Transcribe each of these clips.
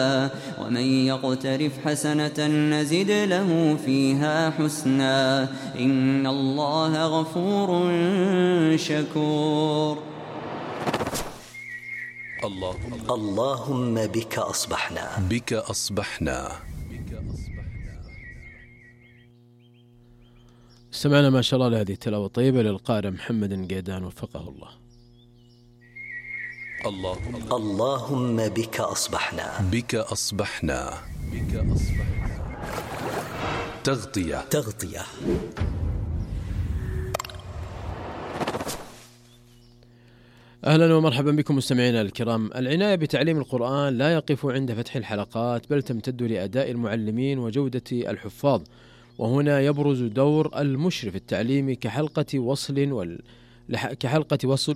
ومن يقترف حسنة نزد له فيها حسنا إن الله غفور شكور. اللهم بك أصبحنا. سمعنا ما شاء الله لهذه التلاوة الطيبة للقارئ محمد قيدان وفقه الله. اللهم بك أصبحنا. تغطية. أهلا ومرحبا بكم مستمعينا الكرام. العناية بتعليم القرآن لا يقف عند فتح الحلقات، بل تمتد لأداء المعلمين وجودة الحفاظ، وهنا يبرز دور المشرف التعليمي كحلقة وصل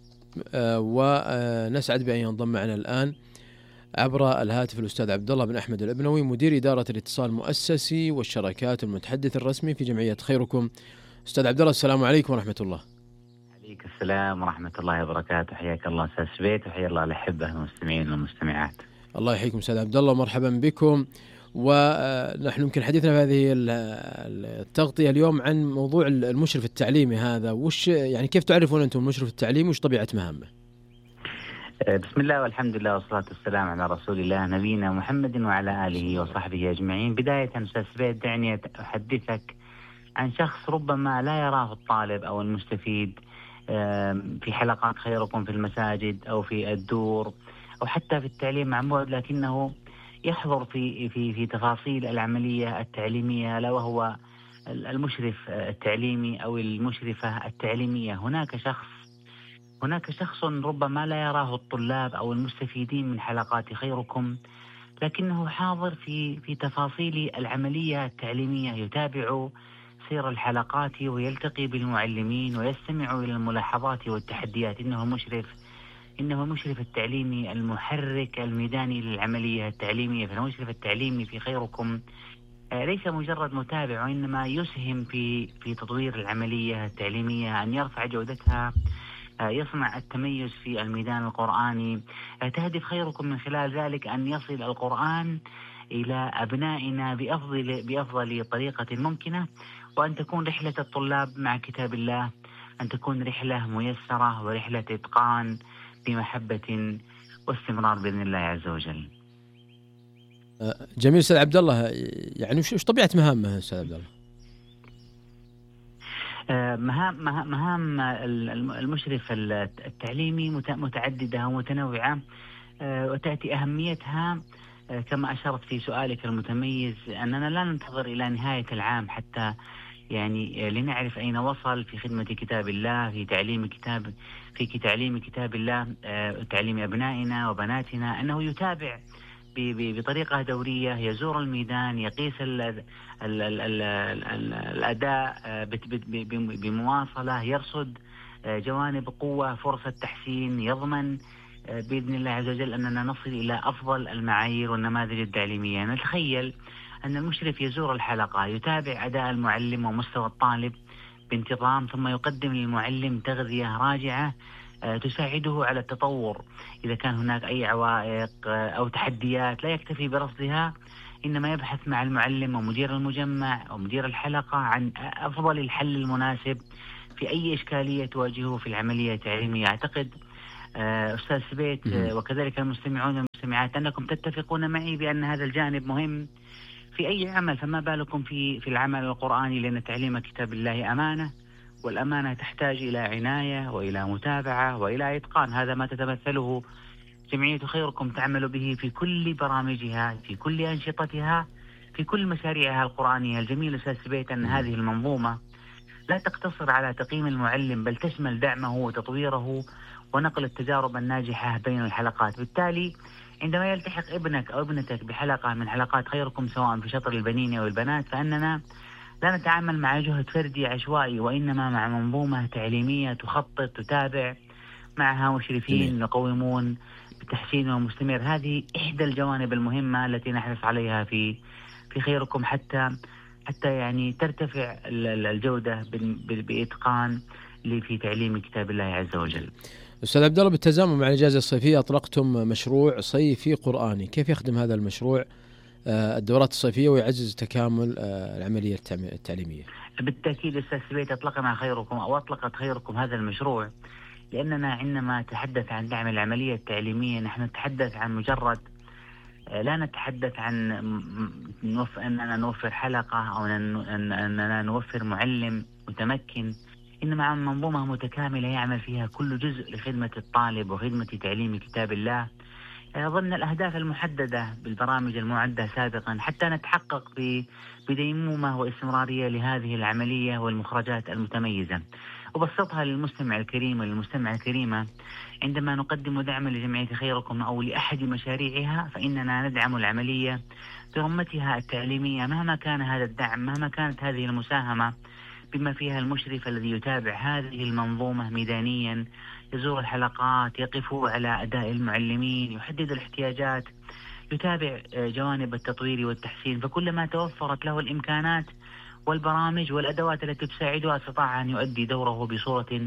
ونسعد بأن ينضم معنا الآن عبر الهاتف الأستاذ عبد الله بن أحمد الابنوي، مدير إدارة الاتصال المؤسسي والشراكات المتحدث الرسمي في جمعية خيركم. أستاذ عبد الله، السلام عليكم ورحمة الله. عليك السلام ورحمة الله وبركاته. حياك الله أستاذ سبيت، وحيا الله الأحبة المستمعين والمستمعات. الله يحييكم أستاذ عبد الله ومرحبا بكم. ونحن يمكن حديثنا في هذه التغطية اليوم عن موضوع المشرف التعليمي هذا. وش يعني كيف تعرفون أنتم المشرف التعليمي وش طبيعة مهامه؟ بسم الله والحمد لله والصلاة والسلام على رسول الله نبينا محمد وعلى آله وصحبه أجمعين. بداية أستاذ سبيت دعني أحدثك عن شخص ربما لا يراه الطالب أو المستفيد في حلقات خيركم في المساجد أو في الدور أو حتى في التعليم عن بعد، لكنه يحضر في تفاصيل العملية التعليمية، لا وهو المشرف التعليمي أو المشرفة التعليمية. هناك شخص ربما لا يراه الطلاب أو المستفيدين من حلقات خيركم، لكنه حاضر في تفاصيل العملية التعليمية، يتابع سير الحلقات ويلتقي بالمعلمين ويستمع إلى الملاحظات والتحديات. إنه المشرف التعليمي المحرك الميداني للعملية التعليمية. فالمشرف التعليمي في خيركم ليس مجرد متابع، وإنما يسهم في تطوير العملية التعليمية، أن يرفع جودتها، يصنع التميز في الميدان القرآني. تهدف خيركم من خلال ذلك أن يصل القرآن إلى أبنائنا بأفضل طريقة ممكنة، وأن تكون رحلة الطلاب مع كتاب الله أن تكون رحلة ميسرة ورحلة إتقان بمحبة واستمرار بإذن الله عز وجل. جميل أستاذ عبد الله. يعني وش طبيعة مهامه أستاذ عبد الله؟ مهام المشرف التعليمي متعددة ومتنوعة، وتأتي أهميتها كما أشرت في سؤالك المتميز أننا لا ننتظر إلى نهاية العام حتى يعني لنعرف أين وصل في خدمة كتاب الله، في تعليم كتاب الله، تعليم أبنائنا وبناتنا، أنه يتابع بطريقة دورية، يزور الميدان، يقيس الأداء بمواصلة، يرصد جوانب قوة، فرصة تحسين، يضمن بإذن الله عز وجل أننا نصل إلى أفضل المعايير والنماذج التعليمية. نتخيل أن المشرف يزور الحلقة، يتابع أداء المعلم ومستوى الطالب بانتظام، ثم يقدم للمعلم تغذية راجعة تساعده على التطور. إذا كان هناك أي عوائق أو تحديات لا يكتفي برصدها، إنما يبحث مع المعلم ومدير المجمع ومدير الحلقة عن أفضل الحل المناسب في أي إشكالية تواجهه في العملية التعليمية. أعتقد أستاذ سبيت وكذلك المستمعون والمستمعات أنكم تتفقون معي بأن هذا الجانب مهم في أي عمل، فما بالكم في العمل القرآني، لأن تعليم كتاب الله أمانة، والأمانة تحتاج إلى عناية وإلى متابعة وإلى إتقان. هذا ما تتمثله جمعية خيركم تعمل به في كل برامجها، في كل أنشطتها، في كل مشاريعها القرآنية. الجميل أستاذ سبيت أن هذه المنظومة لا تقتصر على تقييم المعلم، بل تشمل دعمه وتطويره ونقل التجارب الناجحة بين الحلقات. بالتالي عندما يلتحق ابنك أو ابنتك بحلقة من حلقات خيركم، سواء في شطر البنين أو البنات، فأننا لا نتعامل مع جهد فردي عشوائي، وإنما مع منظومة تعليمية تخطط، تتابع، معها مشرفين يقومون بتحسين مستمر. هذه إحدى الجوانب المهمة التي نحرص عليها في خيركم، حتى يعني ترتفع الجودة بإتقان في تعليم كتاب الله عز وجل. أستاذ عبد الله، بالتزامن مع الإجازة الصيفية أطلقتم مشروع صيفي قرآني، كيف يخدم هذا المشروع الدورات الصيفية ويعزز تكامل العملية التعليمية؟ بالتأكيد أستاذ سبيت، أطلقنا خيركم أو أطلقت خيركم هذا المشروع لأننا عندما نتحدث عن دعم العملية التعليمية نحن نتحدث عن مجرد، لا نتحدث عن أننا نوفر حلقة أو أننا نوفر معلم متمكن، إنما عن منظومة متكاملة يعمل فيها كل جزء لخدمة الطالب وخدمة تعليم كتاب الله ضمن الأهداف المحددة بالبرامج المعدة سابقا، حتى نتحقق بديمومة واستمرارية لهذه العملية والمخرجات المتميزة. وبسطها للمستمع الكريم والمستمع الكريمة، عندما نقدم دعما لجمعية خيركم أو لأحد مشاريعها فإننا ندعم العملية برمتها التعليمية مهما كان هذا الدعم، مهما كانت هذه المساهمة، بما فيها المشرف الذي يتابع هذه المنظومة ميدانيا، يزور الحلقات، يقف على أداء المعلمين، يحدد الاحتياجات، يتابع جوانب التطوير والتحسين. فكلما توفرت له الإمكانات والبرامج والأدوات التي تساعدها استطاع أن يؤدي دوره بصورة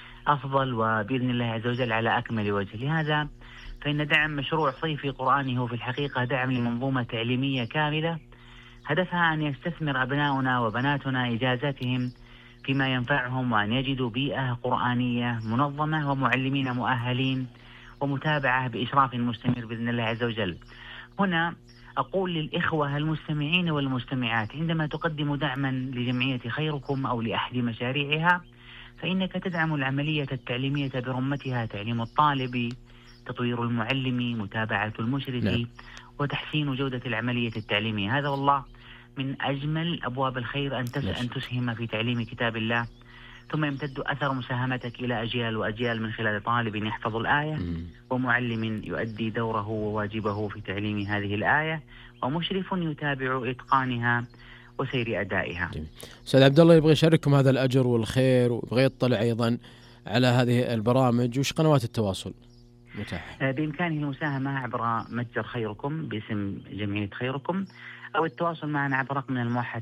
أفضل وبإذن الله عز وجل على أكمل وجه. لهذا فإن دعم مشروع صيفي قرآني هو في الحقيقة دعم لمنظومة تعليمية كاملة هدفها أن يستثمر أبناؤنا وبناتنا إجازتهم فيما ينفعهم، وأن يجدوا بيئة قرآنية منظمة ومعلمين مؤهلين ومتابعة بإشراف مستمر بإذن الله عز وجل. هنا أقول للإخوة المستمعين والمستمعات، عندما تقدم دعما لجمعية خيركم أو لأحد مشاريعها فإنك تدعم العملية التعليمية برمتها، تعليم الطالب، تطوير المعلم، متابعة المشرف، وتحسين جودة العملية التعليمية. هذا والله من أجمل أبواب الخير أن تسهم في تعليم كتاب الله، ثم يمتد أثر مساهمتك إلى أجيال وأجيال من خلال طالب يحفظ الآية ومعلم يؤدي دوره وواجبه في تعليم هذه الآية ومشرف يتابع إتقانها وسير أدائها. أستاذ عبد الله، يبغى يشارككم هذا الأجر والخير ويبغى يطلع أيضا على هذه البرامج، وش قنوات التواصل متاحة؟ بإمكانه المساهمة عبر متجر خيركم باسم جمعية خيركم، أو التواصل معنا عبر رقمنا الموحد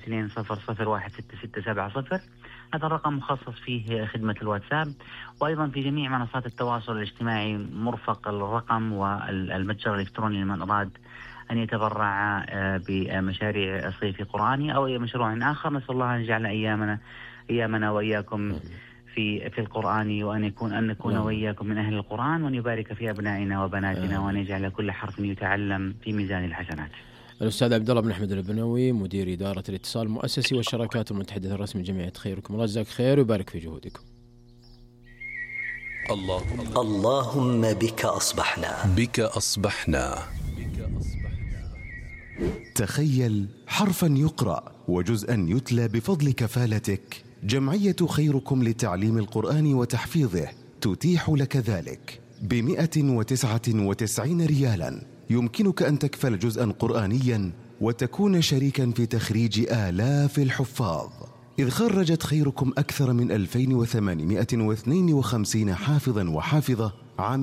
9200166770. هذا الرقم مخصص فيه خدمة الواتساب، وأيضا في جميع منصات التواصل الاجتماعي مرفق الرقم والمتجر الإلكتروني لمن أراد أن يتبرع بمشاريع صيفي قرآني أو أي مشروع آخر. نسأل الله أن يجعل أيامنا وإياكم في القرآن، وأن نكون وإياكم من أهل القرآن، وأن يبارك في أبنائنا وبناتنا، وأن يجعل كل حرف يتعلم في ميزان الحسنات. الأستاذ عبد الله بن أحمد البنوي، مدير إدارة الاتصال المؤسسي والشراكات المتحدث الرسمي لجمعية خيركم، الله يجزاك خير ويبارك في جهودكم. اللهم بك أصبحنا. تخيل حرفا يقرأ وجزءا يتلى بفضل كفالتك. جمعية خيركم لتعليم القرآن وتحفيظه تتيح لك ذلك ب199 ريالا. يمكنك أن تكفل جزءا قرآنيا وتكون شريكا في تخريج آلاف الحفاظ، إذ خرجت خيركم أكثر من 2852 حافظا وحافظة عام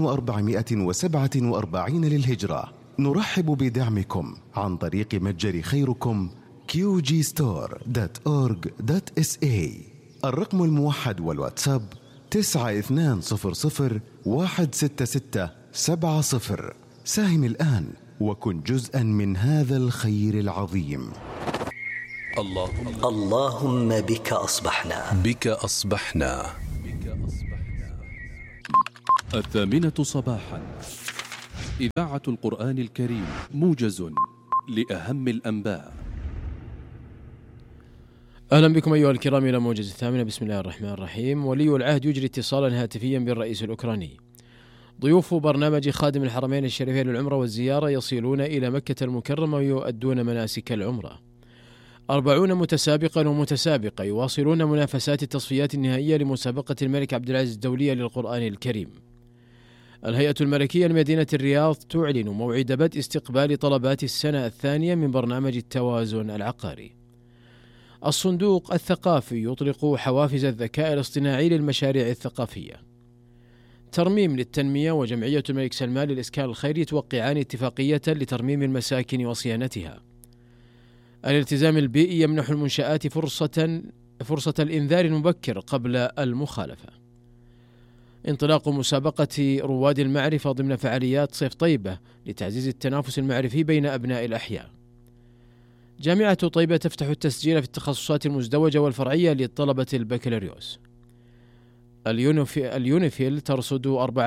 1447 للهجرة. نرحب بدعمكم عن طريق متجر خيركم qgstore.org.sa. الرقم الموحد والواتساب 9200166770. ساهم الآن وكن جزءا من هذا الخير العظيم. اللهم بك أصبحنا. 8:00 صباحا، إذاعة القرآن الكريم، موجز لأهم الأنباء. أهلا بكم أيها الكرام إلى موجز 8. بسم الله الرحمن الرحيم. ولي العهد يجري اتصالا هاتفيا بالرئيس الأوكراني. ضيوف برنامج خادم الحرمين الشريفين للعمرة والزيارة يصلون إلى مكة المكرمة ويؤدون مناسك العمرة. 40 متسابقا ومتسابقة يواصلون منافسات التصفيات النهائية لمسابقة الملك عبد العزيز الدولية للقرآن الكريم. الهيئة الملكية لمدينة الرياض تعلن موعد بدء استقبال طلبات السنة الثانية من برنامج التوازن العقاري. الصندوق الثقافي يطلق حوافز الذكاء الاصطناعي للمشاريع الثقافية. ترميم للتنمية وجمعية الملك سلمان للإسكان الخيري توقعان اتفاقية لترميم المساكن وصيانتها. الالتزام البيئي يمنح المنشآت فرصة الإنذار المبكر قبل المخالفة. انطلاق مسابقة رواد المعرفة ضمن فعاليات صيف طيبة لتعزيز التنافس المعرفي بين أبناء الأحياء. جامعة طيبة تفتح التسجيل في التخصصات المزدوجة والفرعية لطلبة البكالوريوس. اليونيفيل ترصد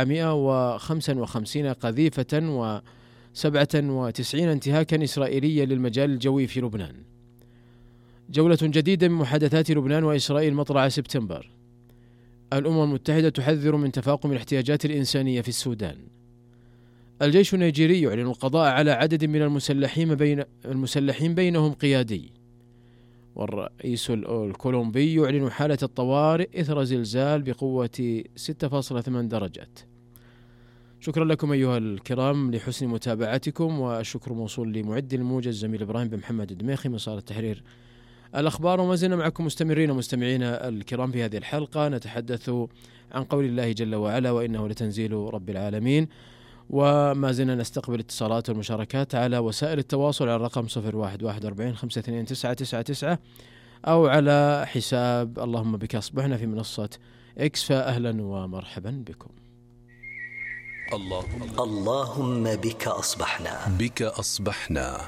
455 قذيفة و97 انتهاكا إسرائيليا للمجال الجوي في لبنان. جولة جديدة من محادثات لبنان وإسرائيل مطلع سبتمبر. الأمم المتحدة تحذر من تفاقم الاحتياجات الإنسانية في السودان. الجيش النيجيري يعلن القضاء على عدد من المسلحين بينهم قيادي. والرئيس الكولومبي يعلن حالة الطوارئ إثر زلزال بقوة 6.8 درجات. شكرا لكم أيها الكرام لحسن متابعتكم، والشكر موصول لمعد الموجز الزميل إبراهيم بن محمد الدميخي من صالة تحرير الأخبار. وما زلنا معكم مستمرين مستمعينا الكرام في هذه الحلقة نتحدث عن قول الله جل وعلا: وإنه لتنزيل رب العالمين. وما زلنا نستقبل اتصالات والمشاركات على وسائل التواصل على الرقم 0141 أو على حساب اللهم بك أصبحنا في منصة إكس. فأهلا ومرحبا بكم. اللهم بك أصبحنا. بك أصبحنا.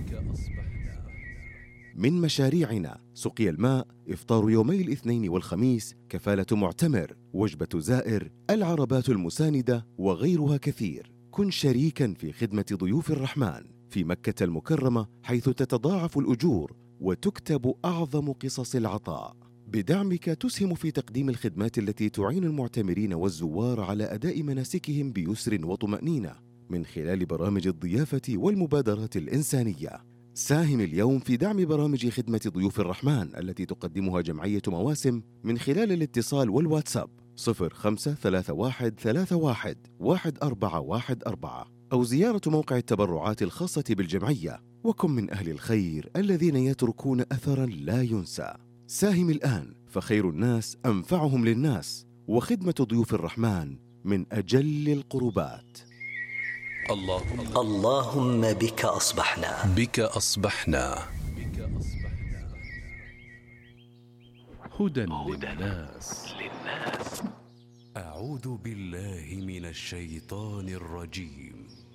من مشاريعنا سقي الماء، إفطار يومي الاثنين والخميس، كفالة معتمر، وجبة زائر، العربات المساندة وغيرها كثير. كن شريكا في خدمة ضيوف الرحمن في مكة المكرمة، حيث تتضاعف الأجور وتكتب أعظم قصص العطاء. بدعمك تسهم في تقديم الخدمات التي تعين المعتمرين والزوار على أداء مناسكهم بيسر وطمأنينة من خلال برامج الضيافة والمبادرات الإنسانية. ساهم اليوم في دعم برامج خدمة ضيوف الرحمن التي تقدمها جمعية مواسم من خلال الاتصال والواتساب 0531311414 أو زيارة موقع التبرعات الخاصة بالجمعية. وكن من أهل الخير الذين يتركون أثرا لا ينسى. ساهم الآن، فخير الناس أنفعهم للناس، وخدمة ضيوف الرحمن من أجل القربات. اللهم بك أصبحنا. بك أصبحنا. هدى للناس. أعوذ بالله من الشيطان الرجيم.